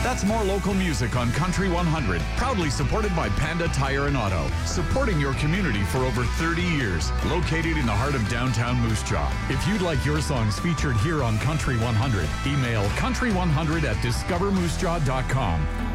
That's more local music on Country 100, proudly supported by Panda Tire and Auto, supporting your community for over 30 years, located in the heart of downtown Moose Jaw. If you'd like your songs featured here on Country 100, email country100@discovermoosejaw.com.